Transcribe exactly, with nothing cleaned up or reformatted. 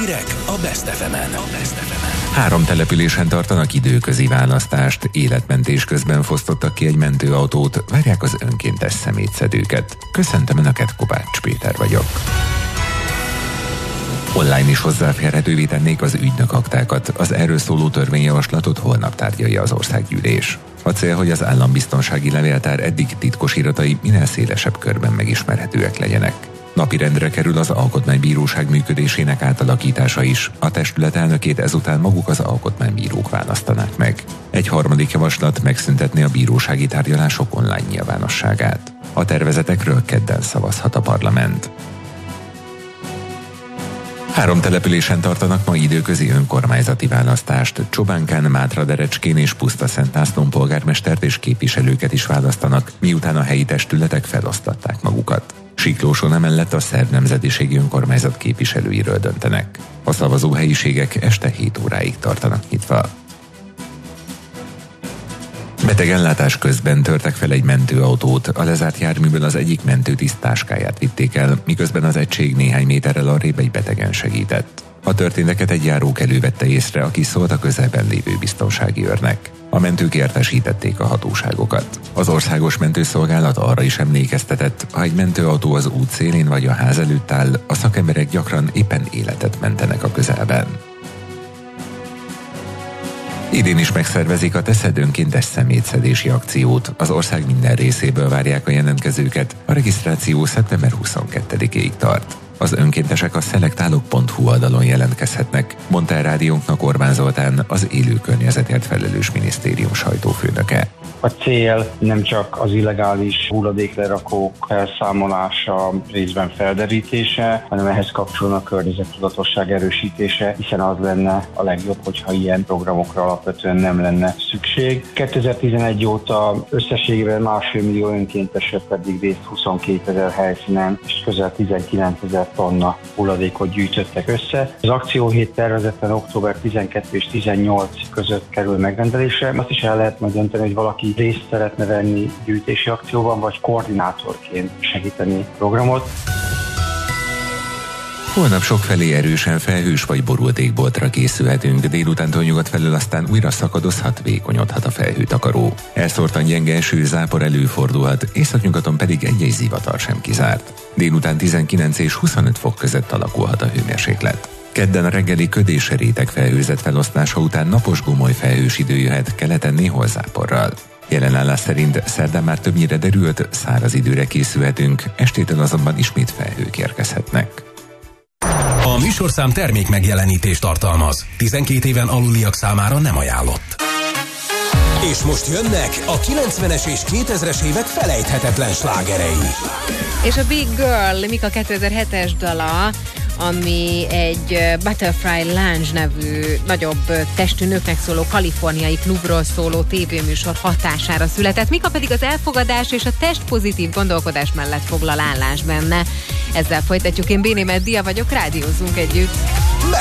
Hírek a Best ef emen. Három településen tartanak időközi választást, életmentés közben fosztottak ki egy mentőautót, várják az önkéntes szemétszedőket. Köszöntöm Önöket, Kovács Péter vagyok. Online is hozzáférhetővé tennék az ügynök aktákat, az erről szóló törvényjavaslatot holnap tárgyalja az országgyűlés. A cél, hogy az állambiztonsági levéltár eddig titkos iratai minél szélesebb körben megismerhetőek legyenek. Napirendre kerül az Alkotmánybíróság működésének átalakítása is, a testület elnökét ezután maguk az alkotmánybírók választanák meg. Egy harmadik javaslat megszüntetné a bírósági tárgyalások online nyilvánosságát. A tervezetekről kedden szavazhat a parlament. Három településen tartanak ma időközi önkormányzati választást. Csobánkán, Mátraderecskén és Pusztaszentlászlón polgármestert és képviselőket is választanak, miután a helyi testületek felosztatták magukat. Siklóson emellett a szerb nemzetiségi önkormányzat képviselőiről döntenek. A szavazóhelyiségek este hét óráig tartanak nyitva. Betegellátás közben törtek fel egy mentőautót, a lezárt járműből az egyik mentőtiszt táskáját vitték el, miközben az egység néhány méterrel arrébb egy betegen segített. A történteket egy járókelő vette észre, aki szólt a közelben lévő biztonsági őrnek. A mentők értesítették a hatóságokat. Az országos mentőszolgálat arra is emlékeztetett, ha egy mentőautó az út szélén vagy a ház előtt áll, a szakemberek gyakran éppen életet mentenek a közelben. Idén is megszervezik a Teszed önkéntes szemétszedési akciót. Az ország minden részéből várják a jelentkezőket, a regisztráció szeptember huszonkettedikéig tart. Az önkéntesek a szelektálok pont hu oldalon jelentkezhetnek, mondta el rádiónknak Orbán Zoltán, az élő környezetért felelős minisztérium sajtófőnöke. A cél nem csak az illegális hulladéklerakók felszámolása, részben felderítése, hanem ehhez kapcsolódnak a környezettudatosság erősítése, hiszen az lenne a legjobb, hogyha ilyen programokra alapvetően nem lenne szükség. kétezer-tizenegy óta összességében másfél millió önkéntesre pedig részt huszonkétezer helyszínen, és közel tizenkilencezer tonna hulladékot gyűjtöttek össze. Az akcióhét tervezetten október tizenkettő és tizennyolc között kerül megrendelésre. Azt is el lehet majd dönteni, hogy valaki részt szeretne venni gyűjtési akcióban, vagy koordinátorként segíteni programot. Holnap sokfelé erősen felhős vagy borult égboltra készülhetünk, délutántól nyugat felől aztán újra szakadozhat, vékonyodhat a felhőtakaró. Elszórtan gyenge eső, zápor előfordulhat, északnyugaton pedig egy-egy zivatar sem kizárt. Délután tizenkilenc és huszonöt fok között alakulhat a hőmérséklet. Kedden a reggeli köd és réteg felhőzet felosztása után napos gomoly felhős idő jöhet, keleten néhol záporral. Jelenállás szerint szerdán már többnyire derült, száraz időre készülhetünk, estétől azonban ismét felhők érkezhetnek. A műsorszám termék megjelenítést tartalmaz. tizenkét éven aluliak számára nem ajánlott. És most jönnek a kilencvenes és kétezres évek felejthetetlen slágerei. És a Big Girl, Mika kétezer-hetes dala, ami egy Butterfly Lounge nevű nagyobb testű nőknek szóló kaliforniai klubról szóló tévéműsor hatására született. Mika pedig az elfogadás és a testpozitív gondolkodás mellett foglal állás benne. Ezzel folytatjuk, én Béné Meddia vagyok, rádiózzunk együtt.